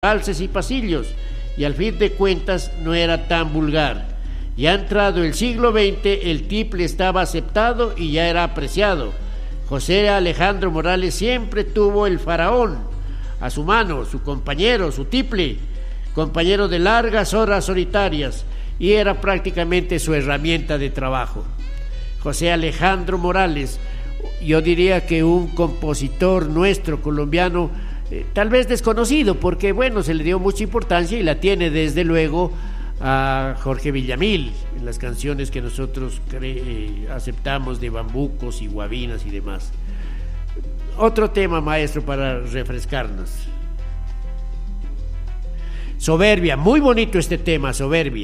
valses y pasillos, y al fin de cuentas no era tan vulgar. Ya entrado el siglo XX, el tiple estaba aceptado y ya era apreciado. José Alejandro Morales siempre tuvo el faraón a su mano, su compañero, su tiple, compañero de largas horas solitarias, y era prácticamente su herramienta de trabajo. José Alejandro Morales, yo diría que un compositor nuestro colombiano, tal vez desconocido, porque bueno, se le dio mucha importancia y la tiene desde luego a Jorge Villamil en las canciones que nosotros aceptamos de bambucos y guabinas y demás. Otro tema, maestro, para refrescarnos. Soberbia, muy bonito este tema, Soberbia.